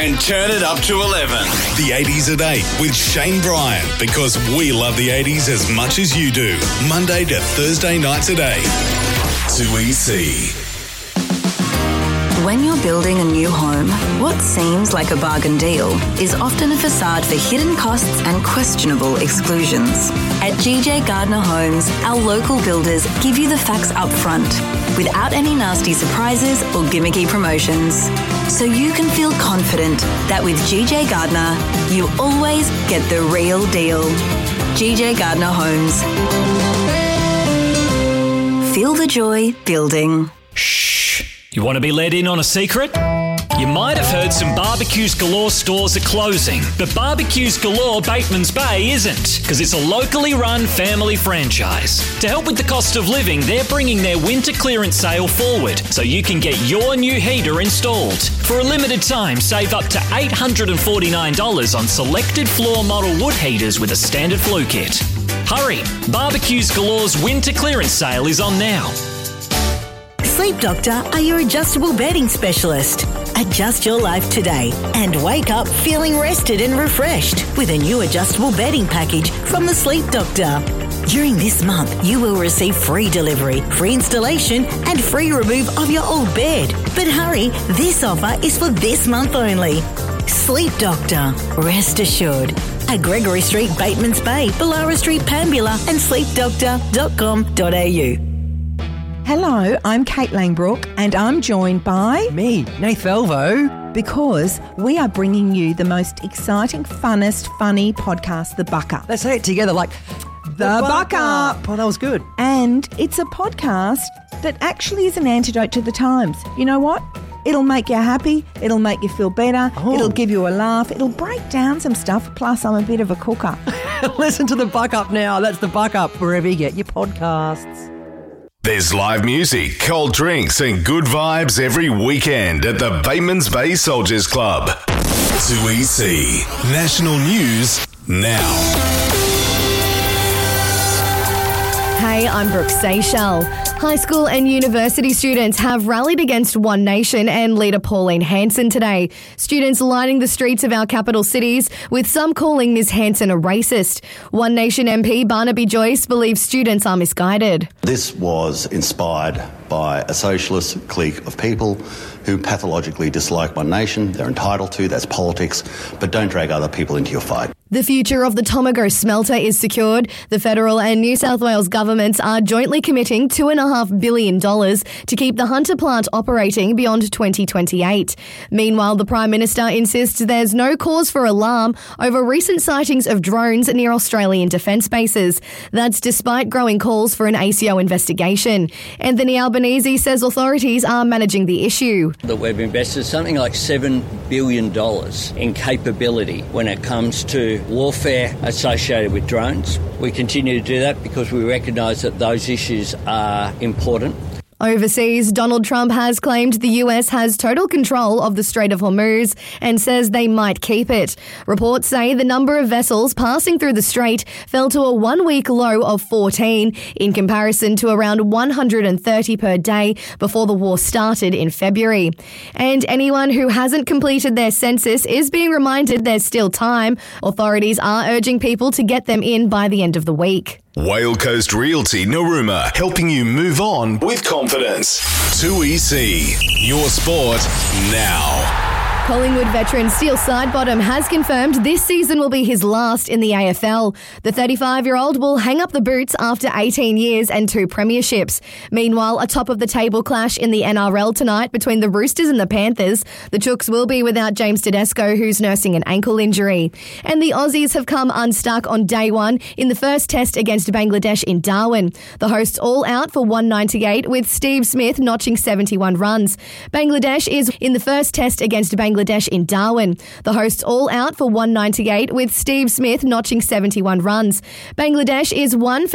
And turn it up to 11. The 80s at 8 with Shane Bryan, because we love the 80s as much as you do. Monday to Thursday nights at 8. 2EC. When you're building a new home, what seems like a bargain deal is often a facade for hidden costs and questionable exclusions. At GJ Gardner Homes, our local builders give you the facts up front, without any nasty surprises or gimmicky promotions. So you can feel confident that with GJ Gardner, you always get the real deal. GJ Gardner Homes. Feel the joy building. You want to be let in on a secret? You might have heard some Barbecues Galore stores are closing, but Barbecues Galore Bateman's Bay isn't, because it's a locally run family franchise. To help with the cost of living, they're bringing their winter clearance sale forward, so you can get your new heater installed. For a limited time, save up to $849 on selected floor model wood heaters with a standard flue kit. Hurry! Barbecues Galore's winter clearance sale is on now. Sleep Doctor are your adjustable bedding specialist. Adjust your life today and wake up feeling rested and refreshed with a new adjustable bedding package from the Sleep Doctor. During this month, you will receive free delivery, free installation and free remove of your old bed. But hurry, this offer is for this month only. Sleep Doctor, rest assured. At Gregory Street, Bateman's Bay, Ballara Street, Pambula and sleepdoctor.com.au. Hello, I'm Kate Langbrook and I'm joined by... me, Nath Velvo. Because we are bringing you the most exciting, funnest, funny podcast, The Buck Up. Let's say it together like... The Buck Up. Oh, that was good. And it's a podcast that actually is an antidote to the times. You know what? It'll make you happy. It'll make you feel better. Oh. It'll give you a laugh. It'll break down some stuff. Plus, I'm a bit of a cooker. Listen to The Buck Up now. That's The Buck Up, wherever you get your podcasts. There's live music, cold drinks and good vibes every weekend at the Bateman's Bay Soldiers Club. 2EC. National News now. Hey, I'm Brooke Seychelles. High school and university students have rallied against One Nation and leader Pauline Hanson today. Students lining the streets of our capital cities, with some calling Ms Hanson a racist. One Nation MP Barnaby Joyce believes students are misguided. This was inspired by a socialist clique of people who pathologically dislike One Nation. They're entitled to, that's politics, but don't drag other people into your fight. The future of the Tomago smelter is secured. The federal and New South Wales governments are jointly committing $2.5 billion to keep the Hunter plant operating beyond 2028. Meanwhile, the Prime Minister insists there's no cause for alarm over recent sightings of drones near Australian defence bases. That's despite growing calls for an ACO investigation. Anthony Albanese says authorities are managing the issue. That we've invested something like $7 billion in capability when it comes to warfare associated with drones. We continue to do that because we recognise that those issues are important. Overseas, Donald Trump has claimed the US has total control of the Strait of Hormuz and says they might keep it. Reports say the number of vessels passing through the strait fell to a one-week low of 14 in comparison to around 130 per day before the war started in February. And anyone who hasn't completed their census is being reminded there's still time. Authorities are urging people to get them in by the end of the week. Whale Coast Realty Narooma, helping you move on with confidence. 2EC. Your sport now. Collingwood veteran Steele Sidebottom has confirmed this season will be his last in the AFL. The 35-year-old will hang up the boots after 18 years and 2 premierships. Meanwhile, a top-of-the-table clash in the NRL tonight between the Roosters and the Panthers. The Chooks will be without James Tedesco, who's nursing an ankle injury. And the Aussies have come unstuck on day one in the first test against Bangladesh in Darwin. The hosts all out for 198, with Steve Smith notching 71 runs. Bangladesh is in the first test against Bangladesh in Darwin. The hosts all out for 198, with Steve Smith notching 71 runs. Bangladesh is one